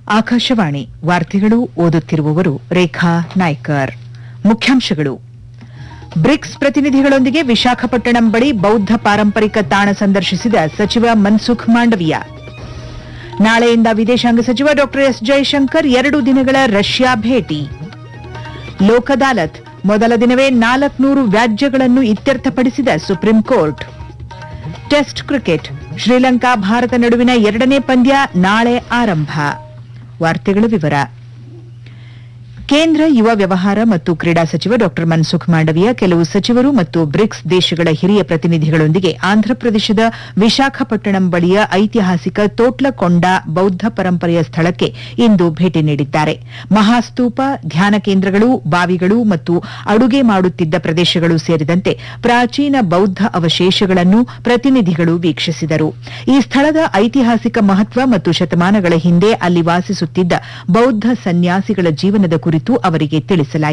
ಆಕಾಶವಾಣಿ ವಾರ್ತೆಗಳು ಓದುತ್ತಿರುವವರು ರೇಖಾ ನಾಯ್ಕರ್. ಮುಖ್ಯಾಂಶಗಳು. ಬ್ರಿಕ್ಸ್ ಪ್ರತಿನಿಧಿಗಳೊಂದಿಗೆ ವಿಶಾಖಪಟ್ಟಣಂ ಬಳಿ ಬೌದ್ಧ ಪಾರಂಪರಿಕ ತಾಣ ಸಂದರ್ಶಿಸಿದ ಸಚಿವ ಮನ್ಸುಖ್ ಮಾಂಡವಿಯಾ. ನಾಳೆಯಿಂದ ವಿದೇಶಾಂಗ ಸಚಿವ ಡಾ ಎಸ್ ಜೈಶಂಕರ್ 2 ದಿನಗಳ ರಷ್ಯಾ ಭೇಟಿ. ಲೋಕ್ ಅದಾಲತ್ ಮೊದಲ ದಿನವೇ 400 ವ್ಯಾಜ್ಯಗಳನ್ನು ಇತ್ಯರ್ಥಪಡಿಸಿದ supreme court. Test cricket Sri Lanka Bharat ನಡುವಿನ 2ನೇ ಪಂದ್ಯ ನಾಳೆ ಆರಂಭ. ವಾರ್ತೆಗಳ ವಿವರ. ಕೇಂದ್ರ ಯುವ ವ್ಯವಹಾರ ಮತ್ತು ಕ್ರೀಡಾ ಸಚಿವ ಡಾ ಮನ್ಸುಖ್ ಮಾಂಡವಿಯಾ ಕೆಲವು ಸಚಿವರು ಮತ್ತು ಬ್ರಿಕ್ಸ್ ದೇಶಗಳ ಹಿರಿಯ ಪ್ರತಿನಿಧಿಗಳೊಂದಿಗೆ ಆಂಧ್ರಪ್ರದೇಶದ ವಿಶಾಖಪಟ್ಟಣಂ ಬಳಿಯ ಐತಿಹಾಸಿಕ ತೋಟ್ಲಕೊಂಡ ಬೌದ್ಧ ಪರಂಪರೆಯ ಸ್ಥಳಕ್ಕೆ ಇಂದು ಭೇಟಿ ನೀಡಿದ್ದಾರೆ. ಮಹಾಸ್ತೂಪ, ಧ್ಯಾನ ಕೇಂದ್ರಗಳು, ಬಾವಿಗಳು ಮತ್ತು ಅಡುಗೆ ಮಾಡುತ್ತಿದ್ದ ಪ್ರದೇಶಗಳು ಸೇರಿದಂತೆ ಪ್ರಾಚೀನ ಬೌದ್ಧ ಅವಶೇಷಗಳನ್ನು ಪ್ರತಿನಿಧಿಗಳು ವೀಕ್ಷಿಸಿದರು. ಈ ಸ್ಥಳದ ಐತಿಹಾಸಿಕ ಮಹತ್ವ ಮತ್ತು ಶತಮಾನಗಳ ಹಿಂದೆ ಅಲ್ಲಿ ವಾಸಿಸುತ್ತಿದ್ದ ಬೌದ್ಧ ಸನ್ಯಾಸಿಗಳ ಜೀವನದ ಕುರಿತು ಅವರಿಗೆ ತಿಳಿಸಲಾಯಿತು.